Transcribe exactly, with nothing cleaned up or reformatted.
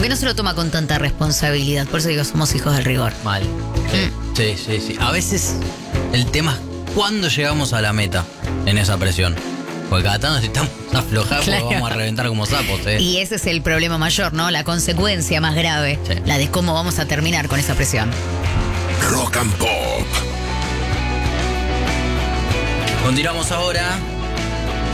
que no se lo toma con tanta responsabilidad. Por eso digo, somos hijos del rigor. Mal. Sí, Mm. sí, sí, sí. A veces el tema es cuándo llegamos a la meta en esa presión. Porque cada tanto necesitamos aflojar Claro. porque vamos a reventar como sapos, ¿eh? Y ese es el problema mayor, ¿no? La consecuencia más grave. Sí. La de cómo vamos a terminar con esa presión. Rock and Pop. Continuamos ahora